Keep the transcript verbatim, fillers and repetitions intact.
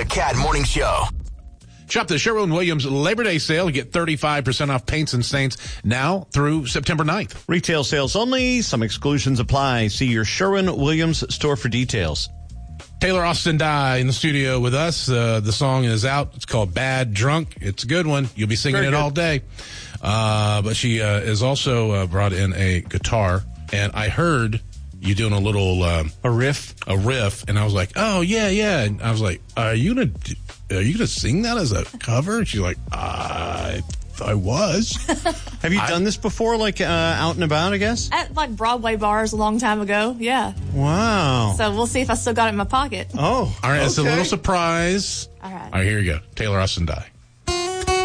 The Cat Morning Show. Shop the Sherwin-Williams Labor Day sale to get thirty-five percent off paints and stains now through September ninth. Retail sales only. Some exclusions apply. See your Sherwin-Williams store for details. Taylor Austin Dye in the studio with us. Uh, the song is out. It's called Bad Drunk. It's a good one. You'll be singing Very it good. all day. Uh, but she uh, has also uh, brought in a guitar. And I heard you doing a little... Um, A riff? A riff. And I was like, oh, yeah, yeah. And I was like, are you going to... Are you going to sing that as a cover? And she's like, I, I was. Have you I, done this before, like uh, out and about, I guess? At like Broadway bars a long time ago, yeah. Wow. So we'll see if I still got it in my pocket. Oh, all right, okay. It's a little surprise. All right. All right, here you go. Taylor Austin Dye.